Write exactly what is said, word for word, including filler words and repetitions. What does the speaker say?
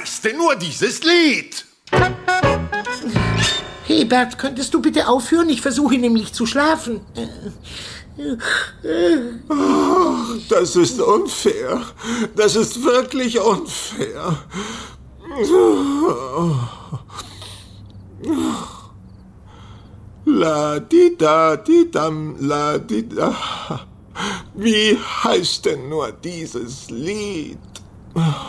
heißt denn nur dieses Lied? Hey Bert, könntest du bitte aufhören? Ich versuche nämlich zu schlafen. Oh, das ist unfair. Das ist wirklich unfair. La di da di dam la di da. Wie heißt denn nur dieses Lied?